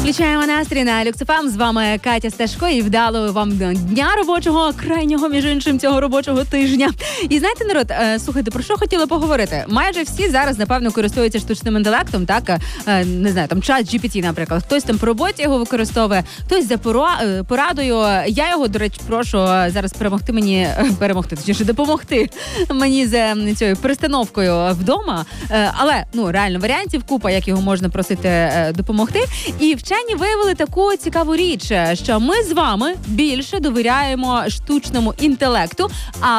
Підвищаємо настрій на Люкс.ФМ. З вами Катя Сташко і вдалого вам дня робочого, крайнього, між іншим, цього робочого тижня. І знаєте, народ, слухайте, про що хотіла поговорити? Майже всі зараз, напевно, користуються штучним інтелектом, так? Не знаю, там чат GPT, наприклад. Хтось там по роботі його використовує, хтось за порадою. Я його, до речі, прошу зараз допомогти мені з цією перестановкою вдома. Але, реально, варіантів купа, як його можна просити допомогти. І вчені виявили таку цікаву річ, що ми з вами більше довіряємо штучному інтелекту,